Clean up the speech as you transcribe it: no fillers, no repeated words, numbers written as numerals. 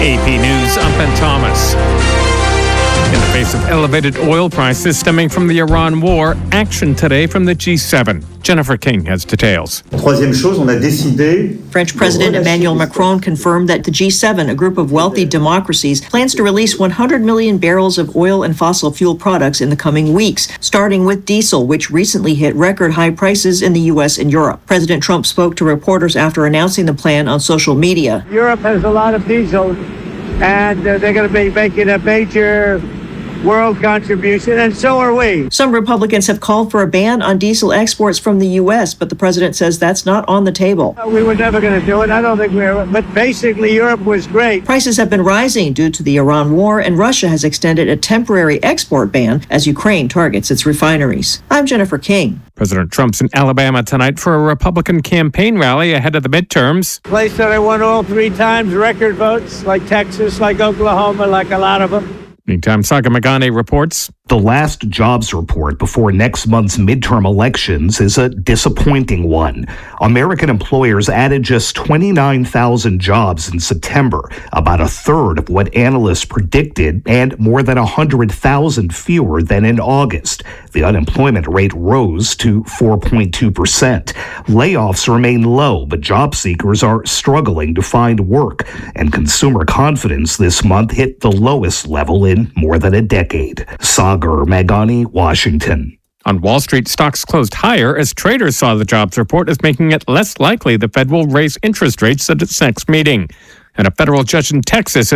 AP News, I'm Ben Thomas. In the face of elevated oil prices stemming from the Iran war, action today from the G7. Jennifer King has details. French President Emmanuel Macron confirmed that the G7, a group of wealthy democracies, plans to release 100 million barrels of oil and fossil fuel products in the coming weeks, starting with diesel, which recently hit record high prices in the U.S. and Europe. President Trump spoke to reporters after announcing the plan on social media. Europe has a lot of diesel, and they're going to be making a major world contribution, and so are we. Some Republicans have called for a ban on diesel exports from the U.S., but the president says that's not on the table. We were never going to do it. I don't think we were. But basically, Europe was great. Prices have been rising due to the Iran war, and Russia has extended a temporary export ban as Ukraine targets its refineries. I'm Jennifer King. President Trump's in Alabama tonight for a Republican campaign rally ahead of the midterms. Place that I won all 3 times, record votes, like Texas, like Oklahoma, like a lot of them. Meantime, Saga Magane reports. The last jobs report before next month's midterm elections is a disappointing one. American employers added just 29,000 jobs in September, about a third of what analysts predicted, and more than 100,000 fewer than in August. The unemployment rate rose to 4.2%. Layoffs remain low, but job seekers are struggling to find work, and consumer confidence this month hit the lowest level in more than a decade. Sagar Magani, Washington. On Wall Street, stocks closed higher as traders saw the jobs report as making it less likely the Fed will raise interest rates at its next meeting. And a federal judge in Texas